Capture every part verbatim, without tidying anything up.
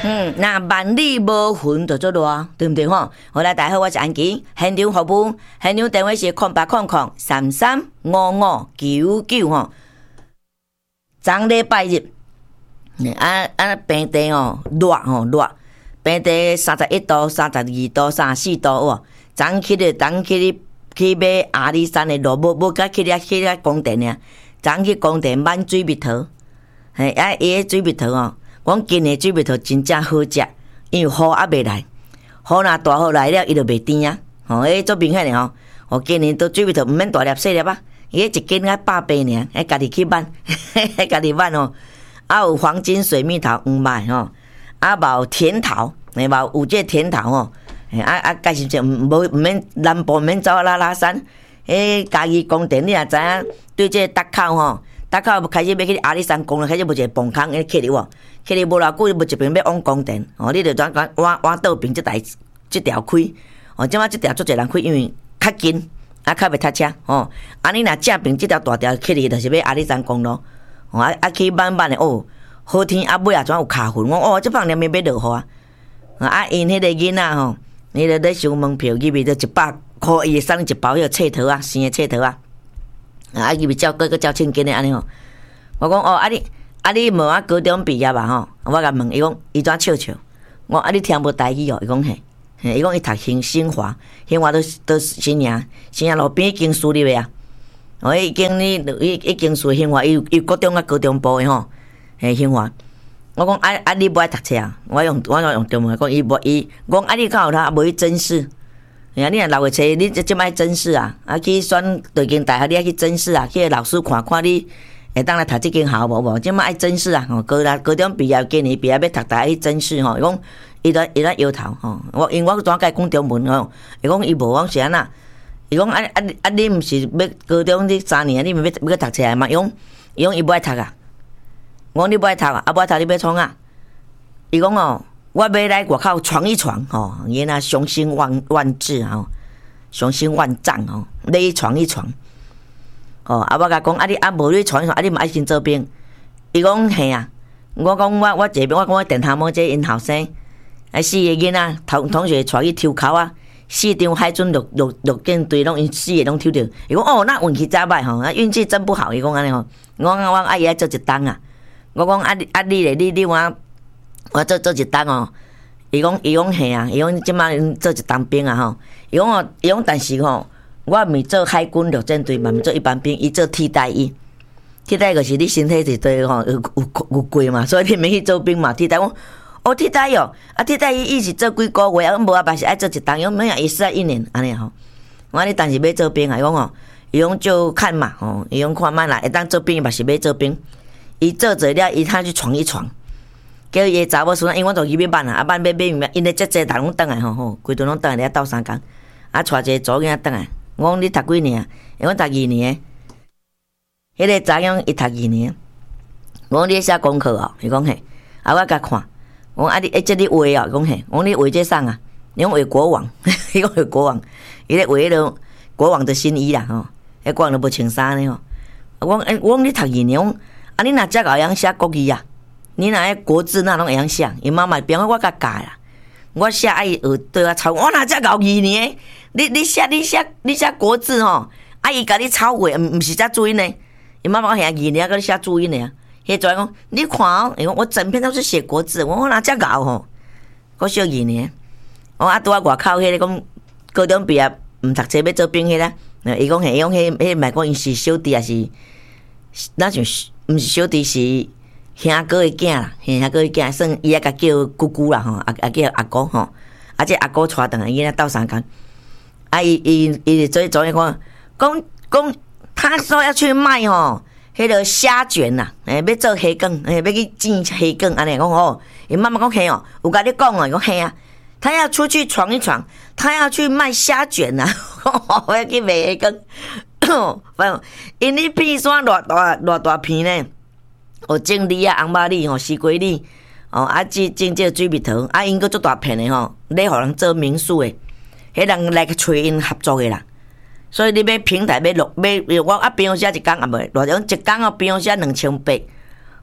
嗯，那万里无云就做热，对不对吼？好啦，大家好，我是安琪，现场服务，现场电话是空八空空三三五五九九吼。昨礼拜日，啊啊平地哦热吼热，平地三十一度、三十二度、三十四度哦。昨去咧，昨去咧去买阿里山的路，无无甲去咧去咧宫殿尔，昨去宫殿买水蜜桃，嘿啊伊个水蜜桃哦。阮今年水蜜桃真正好食，因为雨还未来，雨若大雨来了，伊就袂甜啊。吼，迄做明显的吼，我今年都水蜜桃毋免大粒细粒啊，伊一斤才百八尔，迄家己去挽，迄家己挽哦。啊有黄金水蜜桃黄麦吼，啊嘛有甜桃，诶嘛有这甜桃吼，啊啊介绍者无毋免南部毋免走拉拉山，迄家己宫殿你也知影，对这搭口吼。搭口开始要去阿里山公园，开始无一个崩坑，去哩喎，去哩无偌久，无一边要往宫殿，哦，你着转转往往倒边即台即条开，哦，即摆即条足侪人开，因为较近，啊较袂塞车，哦，啊你若正边即条大条去哩，就是要阿里山公路，哦啊啊去慢慢的哦，好天啊尾啊怎有卡云，我哦即放连面要落雨啊，啊因迄个囡仔吼，伊着咧收门票，入面着一百块，伊会送一包迄个册桃啊，生的册桃啊。啊！伊咪照个个照千斤的安尼吼，我讲哦，啊你啊你无啊高中毕业吧吼？我甲问伊讲，伊怎笑笑？我啊你听无台语哦？伊讲嘿，伊讲伊读新新华，新华都都新营，新营路边经私立的啊。哦，伊经你伊伊经私新华，伊伊高中啊高中部的吼，嘿新华。我讲啊啊你无爱读册啊？我用我用中文讲伊无伊，我讲啊你较有他无去真试。呀，你若留个册，你即即摆真试啊，啊去选对间大学，你爱去真试啊，去老师看看你会当来读即间校无无？即摆爱真试啊，吼，高啦高中毕业，今年毕业要读大学去真试吼，伊讲伊在伊在摇头吼，我因为我怎甲伊讲中文吼，伊讲伊无讲是安那，伊讲啊啊啊你毋是要高中你三年，你毋要要去读册嘛？伊讲伊讲伊无爱读啊，我讲你无爱读啊，啊无爱读你要创啊？伊讲哦。我要来外口闯一闯吼，伊那雄心万万志吼，雄心万丈吼，你闯一闯。哦，啊我甲讲啊你啊无你闯一闯，啊你嘛爱先做兵。伊讲嘿啊，我讲我我这边我讲我电头毛这因后生，啊四个囡仔同同学带去抽考啊，四张海准陆陆陆舰队拢因四个拢抽着。伊讲哦，那运气真歹吼，啊运气真不好。伊讲安尼吼，我讲我阿姨爱做一单啊，我讲啊你啊你咧你你我。我做做一单哦，伊讲伊讲嘿啊，伊讲即摆做一当兵啊吼，伊讲哦，伊讲但是吼，我毋是做海军陆战队，嘛毋做一般兵，伊做替代役。替代就是你身体是对吼有有有贵嘛，所以你免去做兵嘛。替代讲哦，替代哦，啊替代役伊是做几个月啊，无啊嘛是爱做一单，伊讲每样伊是一年安尼吼。我你但是要做兵啊，伊讲哦，伊讲就看嘛吼，伊讲看卖啦，会当做兵嘛是要做兵，伊做做了，伊他去闯一闯。叫伊个查某孙，因为我都去要办啊，啊办要买物件，因咧遮济人拢倒来吼吼，规顿拢倒来咧斗三工，啊带一个查某囝倒来，我讲你读几年啊？因为我读二年，迄个查囝伊读二年，我讲你写功课哦，伊讲嘿，啊我甲看，我讲啊你，即你画哦，伊讲嘿，我讲你画这啥啊？伊讲画国王，伊讲画国王，伊咧画迄个国王的新衣啦吼，迄国王都无穿衫呢吼，我讲我讲你读二年，我啊你若遮个会晓写国语啊？你若迄国字那拢会晓写，伊妈妈变我甲教啦。我写啊伊学对我抄，我若才搞二年，你你写你写你写国字吼，啊伊甲你抄过，毋毋是遮注音呢。伊妈妈讲二年，甲你写注音呢。迄专讲你看哦，伊讲我整篇都是写国字，我我若才搞吼，我小二年。我啊拄啊外口迄个讲高中毕业毋读册要做兵迄啦，伊讲嘿，伊讲迄迄毋系讲因是小弟，也是那像毋是小弟是。兄哥的囝啦，兄哥的囝，算伊也甲叫姑姑啦吼，啊啊叫阿哥吼，啊这阿哥带倒来，伊咧斗三工，啊伊伊伊做做伊讲，讲讲他说要去卖吼，迄个虾卷呐，诶要做虾卷，诶要去煎虾卷安尼讲吼，伊妈妈讲嘿哦，有甲你讲哦，伊讲嘿啊，他要出去闯一闯，他要去卖虾卷呐，我要去卖虾卷，反正因你片山偌大偌大片呢。哦，种梨啊，红肉梨吼，西瓜梨，哦，啊，种种这水蜜桃，啊，因个足大片的吼，咧互人做民宿的，迄人来去找因合作的啦。所以你要平台要落，要我啊，平常时一工也袂，偌种一工哦，平常时两千八，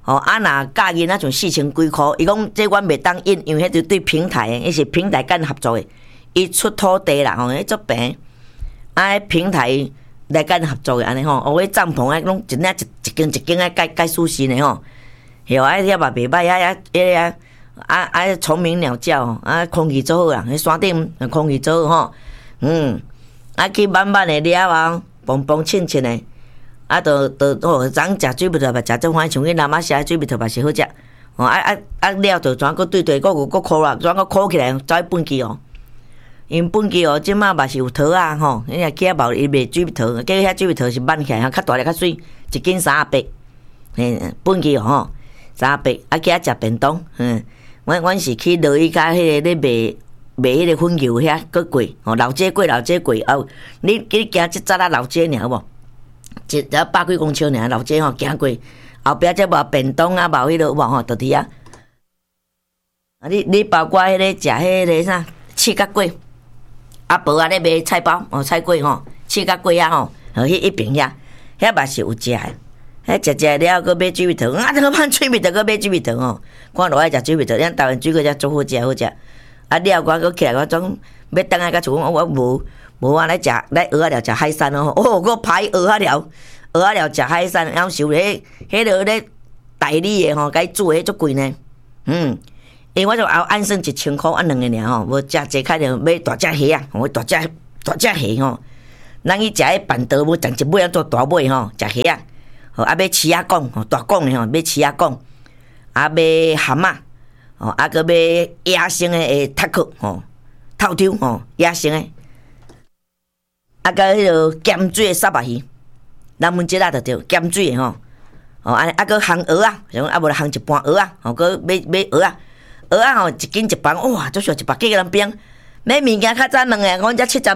哦，啊若价银啊，像四千几箍，伊讲这阮袂当印，因为迄是对平台诶，迄是平台间合作诶，伊出土地啦，吼，迄足平，啊，迄平台来间合作诶，安尼吼，哦，迄帐篷啊，拢一领一一间一间啊，盖盖舒适诶吼，嘿，啊，遐嘛袂歹，啊啊，迄啊啊啊，虫鸣鸟叫，啊，空气足好啦，迄山顶空气足好吼，嗯，啊，去慢慢诶了啊，蹦蹦亲亲诶。啊，都都哦，昨食水蜜桃嘛，食做欢喜，像迄南马写水蜜桃嘛是好食。哦，啊啊啊了，就怎个对对，佫有佫苦啦，怎个苦起来，走去本基哦。因本基哦，即马嘛是有桃啊，吼，伊若起啊贸伊卖水蜜桃，结果遐水蜜桃是挽起来，较大粒较水，一斤三十八。嘿，本基哦吼，三十八，啊起啊食便当，嗯，阮阮是去落去甲迄个咧卖卖迄个粉油遐，佫贵，哦，老街贵，老街贵，哦，你你行即早啊老街尔无？一只百几公尺尔，老姐吼行过，后壁则无便当啊，无迄落无吼，倒伫啊。啊，你你包括迄个食迄个啥翅甲粿，啊无啊咧卖菜包哦菜粿吼，翅甲粿啊吼，哦迄一边遐，遐嘛是有食诶。遐食食了，搁买水蜜桃，啊，这个买水蜜桃，搁买水蜜桃吼，看落爱食水蜜桃，咱台湾水果才足好食好食。啊了，我搁起来，我总要等下甲厝，我无。无啊，来食来蚵仔料食海产哦，哦，搁排蚵仔料，蚵仔料食海产，然后收迄迄落咧代理的吼，甲伊煮的足贵呢。嗯，因为我就熬按算一千箍，按两个尔吼，无食济开着买大只虾啊，我大只大只虾吼，咱去食迄板刀，无长一尾啊做大尾吼，食虾啊，吼啊买翅仔公吼，大公的吼，买翅仔公，啊买蛤蟆，吼啊搁买野生的诶塔克吼，透抽吼，野生的。啊，甲迄个咸水诶沙白鱼，咱们即仔着着咸水诶吼，哦，安尼啊，搁烘蚵仔，像啊无来烘一盘蚵仔，吼，搁买买蚵仔，蚵仔吼一斤一盘，哇，足少一百几个人冰，买物件较早两个，阮才七十尔，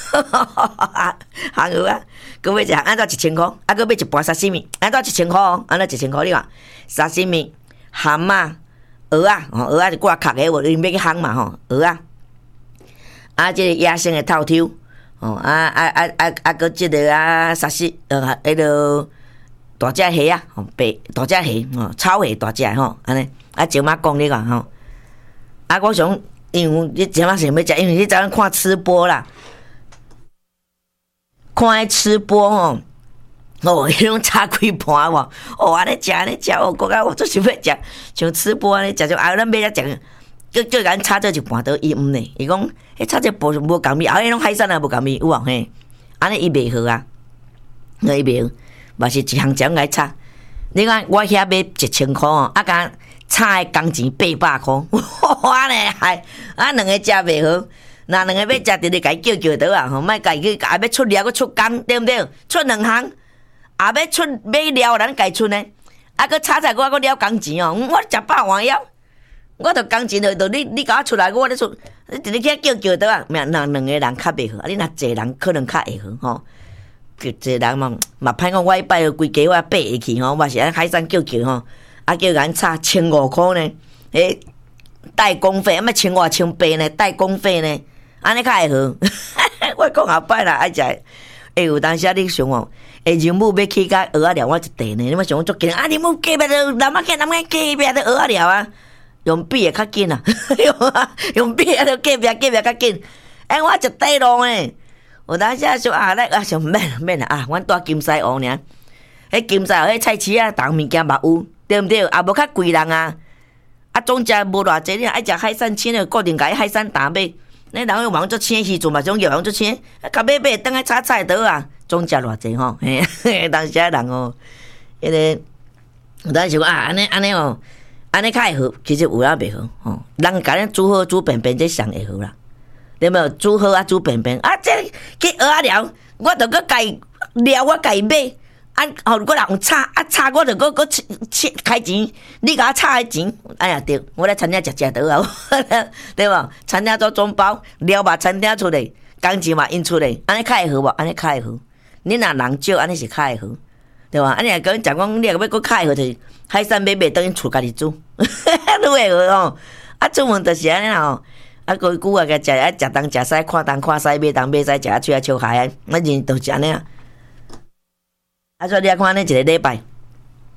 烘蚵仔，搁买一项安怎一千箍，啊，搁买一盘沙西米，安怎一千箍哦，安怎一千箍你看，沙西米、蛤蟆、蚵仔，吼，蚵仔是挂壳诶，无你要去烘嘛吼，蚵仔，啊，即个野生诶透抽。哦，啊啊啊啊啊！搁即个啊，沙西呃，迄个大只虾啊，吼，白大只虾，吼，草虾大只吼，安尼啊，前马讲你讲吼，啊，我想，因为你前马想要食，因为你昨昏看吃播啦，看迄吃播吼，哦，迄种炒几盘喎，哦，安尼食安尼食，哦，国家我做想要食，像吃播安尼食，就啊，咱买只食。叫叫咱炒做一盘倒，伊毋呢？伊讲，迄炒这无无共味，后迄种海产也无共味，有无嘿？安尼伊袂好啊，伊袂好，嘛是一项奖来炒。你看我遐买一千箍哦，啊，甲炒诶工钱八百箍，哇呢还啊两个食袂好，那两个要食直直家叫叫倒啊，吼，莫家去啊要出料搁出工，对毋对？出两项，啊要出买料咱家出呢，啊搁炒菜我搁了工钱哦，我食百碗了。我着工钱着着你你甲我出来，我咧出，你直直去叫叫倒啊！咩？若两个人较袂好，啊！你若侪人可能较会好吼。一个人嘛嘛歹讲，我迄摆规家我爬下去吼，我是安海产叫叫吼，啊叫人差千五箍呢，诶，代工费，啊么千外千八呢，代工费呢，安尼较会好。我讲后摆啦，爱食，会有当时你想哦，下日母要去甲蚵仔料我一地呢，你莫想足紧啊！日母隔壁着南仔去南仔隔壁着蚵仔料啊。用笔会较紧啊，用笔啊，着隔壁隔壁较紧。哎，我一地路诶，有当时说啊，来啊，想免免啊，阮住金狮湖尔。迄金狮湖迄菜市啊，逐物件嘛有，对毋对？也无较贵人啊。啊，总食无偌济，你爱食海产青诶，固定甲伊海产打买。你人去网做青时阵嘛，种叫网做青，啊，甲买买，等下炒菜倒啊，总食偌济吼。嘿，当时啊人哦，迄个有当时讲啊，安尼安尼哦。安尼较会好，其实有也袂好吼。人甲咱煮好煮便便，这上会好啦。对无？煮好啊，煮便便啊，这去蚵仔料，我着搁家料，我家买啊，吼，我人炒啊炒，我着搁搁开钱，你甲我炒迄钱，哎呀对，我来餐厅食食倒啊，对无？餐厅做总包，料嘛餐厅出来，工钱嘛因出来，安尼较会好无？安尼较会好。你若人少，安尼是较会好。对吧？啊，你若讲讲讲，你若要搁较会好，就是海产买买等于厝家己煮，愈会好吼。啊，出门就是安尼吼。啊，过久啊，甲食啊，食东食西，看东看西，买东买西，食啊喙啊笑开啊，啊，人就是安尼啊。啊，所以你啊看呢一个礼拜，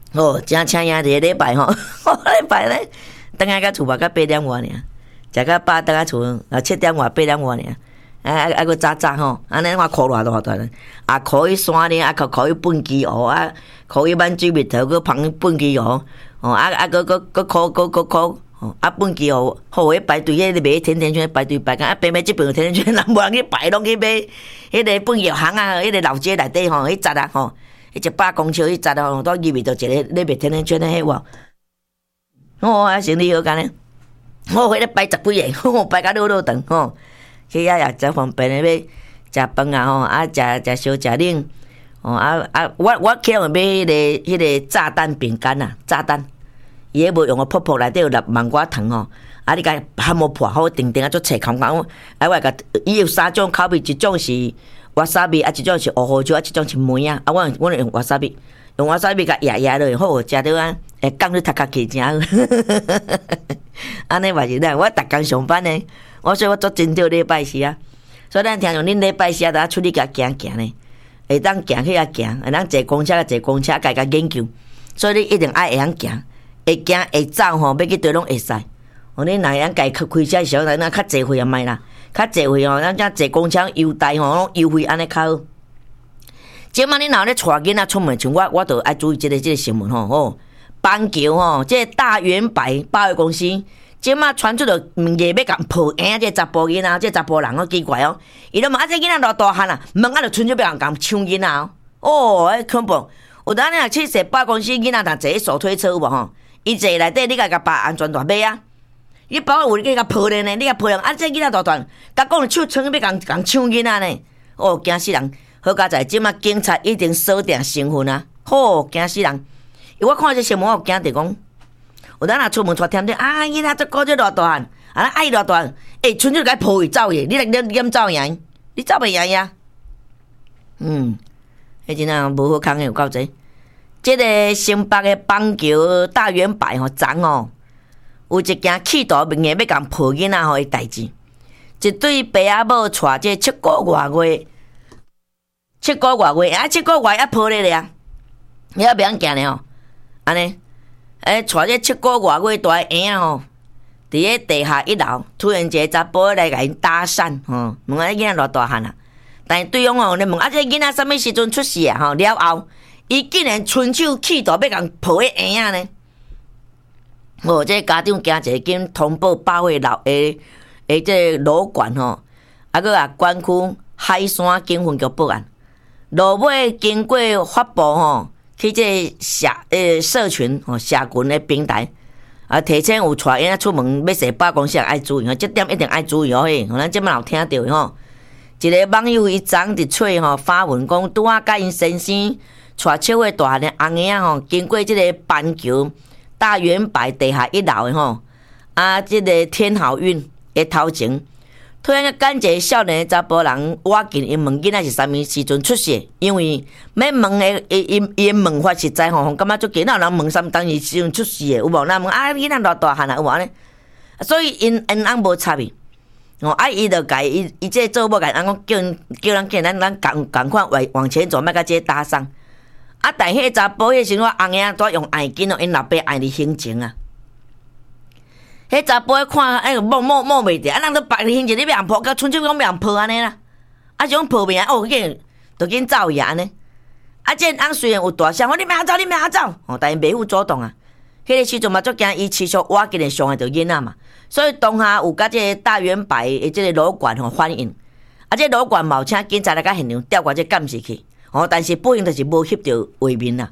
哦，真请呀！一个礼拜吼，礼拜咧，等下到厝嘛，到八点外尔，食到饱，等下厝啊七点外八点外尔，啊啊啊个早早吼，安尼我苦偌大大咧，啊苦伊山咧，啊苦苦伊本鸡蚵，啊苦伊满水蜜桃，佮芳本鸡蚵，哦啊啊个个个苦个个苦，哦啊本鸡蚵，好迄排队迄个买甜甜圈排队排，啊排买即边甜甜圈，人无人去排，拢去买迄个本鸡蚵行啊，迄个老街内底吼，迄扎啊吼。一百公尺，伊十哦，都入面就一个咧卖甜甜圈的迄哇，哦，啊生意好干咧，我迄个摆十几个，我摆甲落落长吼，去遐也真方便咧，要食饭啊吼，啊食食烧食冷，哦啊啊，我我去用买迄个迄个炸弹饼干啊，炸弹，伊迄无用个泡泡内底有六芒果糖吼，啊你甲还无破好定定啊做切空空，啊我甲伊有三种口味，一种是。瓦萨比啊，一种是乌胡椒，啊，一种是梅啊。啊，我我用瓦萨比，用瓦萨比甲压压落，好食到啊，会讲你头壳起真好。安尼嘛是咱，我逐工上班呢，我说我做真少礼拜四啊，所以咱听从恁礼拜四啊，出去甲行行呢，会当行去遐行，会当坐公车甲坐公车，家家研究。所以你一定爱会晓行，会行会走吼，要去倒拢会使。哦，你若会晓家开车时候，咱较济费啊，卖啦。较济费吼，咱遮坐公车优待吼，拢优惠安尼较好。即摆你若咧带囡仔出门，像我，我著爱注意即、这个即、这个新闻吼。哦，板桥吼，即、这个大圆百保险公司，即摆传出着物业要甲抱婴仔，即查甫囡仔，即查甫人好奇怪哦。伊都问啊，即囡仔偌大汉啊，问啊，就春就要人甲抢囡仔哦。哦，迄恐怖！有当你若去坐保险公司，囡仔若坐迄手推车有无吼？伊坐内底，你甲甲绑安全带尾啊。你包有你甲抱咧呢？你甲抱人啊！这囡仔大段，甲讲手撑要共共抢囡仔呢？哦，惊死人！好佳在，即马警察一定锁定身份啊！好，惊死人！因为我看这新闻，我惊着讲，有当若出门带添点啊，囡仔这高这偌大汉，啊，爱偌大汉，诶，春就该抱伊走去，你来你你走赢，你走袂赢呀？嗯，迄真啊无好康诶，有够济。即个新北诶板桥大圆柏吼，昨哦。有一件企图明年要共抱囡仔吼诶代志，一对爸仔某带这七个外月，七个外月啊，七个月啊抱咧咧啊，你要袂晓行咧吼，安尼，诶，带这七个外月大个婴仔吼，伫咧地下一楼，突然一个查甫来甲因搭讪吼，问啊囡仔偌大汉啊，但是对方吼咧问啊，这囡仔什物时阵出世啊吼，了后，伊竟然伸手企图要共抱迄婴仔呢？哦，这家长惊一紧通报保卫楼诶诶，这楼管吼，啊个啊管区海山警分局报案，落尾经过发布吼，去这社诶社群吼社群诶平台，啊提醒有带囡仔出门要坐百公司爱注意吼，这点一定爱注意哦嘿，咱即摆有听到吼，一个网友伊昨伫喙吼发文讲，拄啊甲因先生带七岁大汉诶翁仔吼，经过即个板桥。大圆柏地下一楼的吼，啊，即、这个天好运的头前，突然间一个少年查甫人挖进因问囡仔是啥物时阵出世，因为要问的伊伊伊问法实在吼，感觉足奇，哪有人问啥物当时时阵出世的，有无？人问啊，囡仔偌大汉啊，有无安尼？所以因因翁无插伊，哦，啊，伊就甲伊伊这做某甲人讲，叫叫人叫咱咱共共款往往前走，莫甲这搭上。啊！但迄个查甫迄时阵，翁仔都用爱紧哦，因老爸爱你心情啊。迄查甫看，哎呦，摸摸摸袂着，啊，人都白你心情，你要人抱，甲春秋讲要人抱安尼啦。啊，种抱命哦，紧就紧走去安尼。啊，这翁虽然有大声，我你莫走，你莫走，哦，但伊袂负主动啊。迄个时阵嘛，足惊伊持续挖紧的伤害着囡仔嘛，所以当下有甲这个大圆柏的这个楼管吼反映，啊，这楼管冒请警察来甲现场调查这监视器。哦，但是不幸就是无翕到画面啦，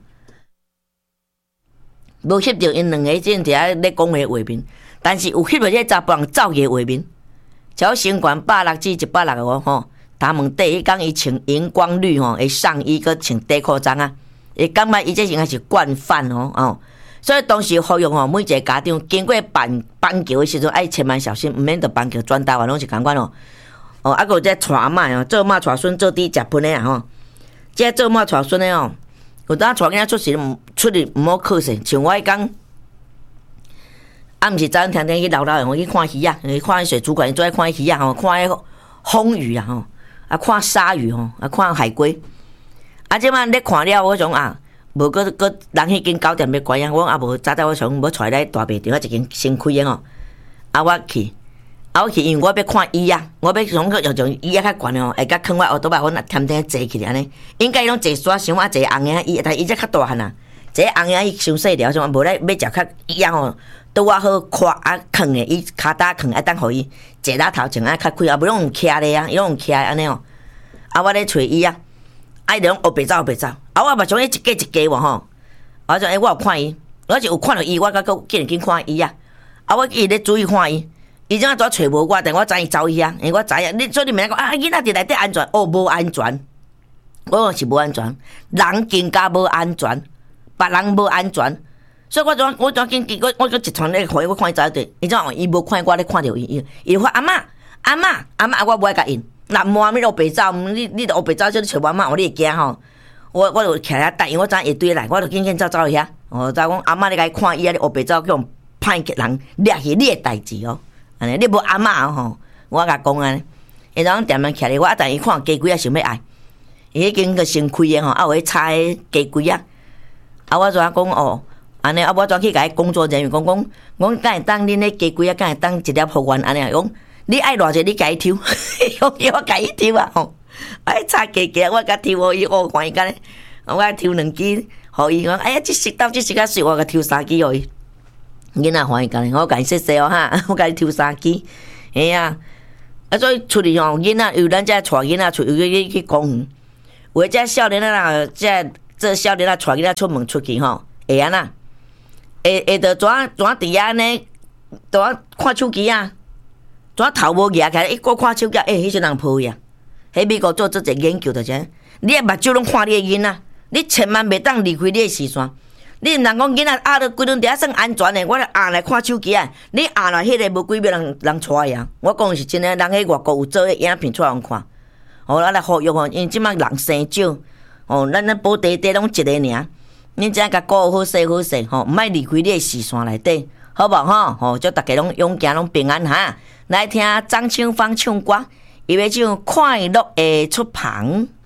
无翕到因两个正伫遐咧讲的画面，但是有翕到这查甫人走的画面，超身悬百六至一百六个吼，他们第一讲伊穿荧光绿吼的上衣，佮穿短裤踭啊，伊感觉伊这应该是惯犯哦哦，所以当时呼吁吼每一个家长经过板板桥的时阵，爱千万小心，毋免着板桥转台湾拢是共款哦，哦，啊个再带妈哦，做妈带孙做滴食喷的啊吼。这做妈带孙的哦，有当带囡仔出事，出去毋好靠势。像我迄讲，啊，毋是早上听听去楼楼去看鱼啊，去看水族馆，做爱看鱼啊吼，看迄风鱼啊吼，啊看鲨鱼吼，啊看海龟。啊，即摆咧看了，我种啊， 无搁搁人迄间酒店要关啊，我也无早早我想要出来大卖场啊一间新开的吼，啊我去，啊我去，因为我要看椅啊，我要想要用椅啊较悬哦，会甲囥我后头摆阮若添点坐起安尼，应该拢坐煞伤啊坐红的椅，但伊只较大汉啊，坐红的伊伤细条，像无咧要食较椅啊吼，拄啊好看啊囥的，伊骹搭囥啊，等互伊坐啦头前啊较开，啊无拢用徛咧啊，伊拢用徛安尼哦，啊我咧找椅啊，啊伊拢黑白走黑白走，啊我嘛从伊一家一家喎吼，我就诶我有看伊，我是有看到伊，我甲佫紧紧看伊啊，啊我伊咧注意看伊。伊怎啊拄找无我，但我知伊走去啊，因为我知影，你所以你明讲啊，囡仔伫内底安全，哦，无安全，我讲是无安全，人更加无安全，别人无安全，所以我怎我怎紧我我个一传咧互伊，我看伊走对，伊怎伊无看我咧看着伊，伊伊话阿嬷阿嬷阿嬷，我无爱甲应，若骂你黑白走，你你黑白走，叫你找我阿嬷，你会惊吼？我我就徛遐等，因为我知影会对来，我就紧紧走走去遐，哦，再讲阿嬷你甲伊看伊啊，你黑白走，叫人歹去人掠去你诶代志哦。安尼，你无阿嬷吼，我甲讲安尼，伊当点样徛咧，我但伊看鸡龟啊想要爱，伊迄间个新开诶吼，啊有迄炒鸡龟啊，啊我就讲哦，安尼啊我就去甲伊工作人员讲讲，我敢会当恁咧鸡龟啊，敢会当一粒互阮安尼啊？讲你爱偌济，你家己抽，我我家己抽啊吼，爱炒鸡鸡，我甲抽互伊，我看伊干咧，我甲抽两支，互伊讲，哎呀，即食到即食较水，我甲抽三支互伊。囡仔欢喜干，我甲伊说说哦哈，我甲伊抽三支，嘿啊，啊所以出去吼，囡仔有咱遮带囡仔出去去去公园，有诶遮少年仔啦，遮这少年仔带囡仔出门出去吼，会安那，会会着怎怎伫遐安尼，怎看手机啊，怎头无举起来，一个看手机，诶，迄阵人抱呀，迄美国做做者研究着啥，你诶目睭拢看你诶囡仔，你千万袂当离开你诶视线。你毋通讲囡仔压到规顿伫遐算安全诶，我咧压来看手机啊！你压来迄个无几秒人人带呀！我讲是真诶，人喺外国有做迄影片出来互看。哦，咱来呼吁吼，因为即摆人生少，哦，咱咧保地地拢一个尔，恁只甲顾好势好势吼，毋莫离开你诶视线内底，好无吼？吼，祝大家拢永行拢平安哈！来听张清芳唱歌，伊要唱《快乐的出旁》。